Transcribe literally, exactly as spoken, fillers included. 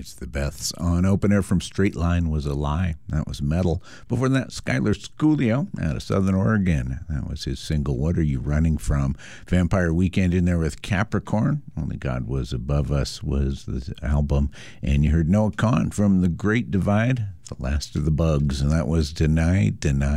It's the Beths. On opener from Straight Line Was a Lie. That was Metal. Before that, Skylar Scoolio out of Southern Oregon. That was his single, What Are You Running From? Vampire Weekend in there with Capricorn. Only God Was Above Us was the album. And you heard Noah Kahan from The Great Divide, The Last of the Bugs. And that was Deny, Deny.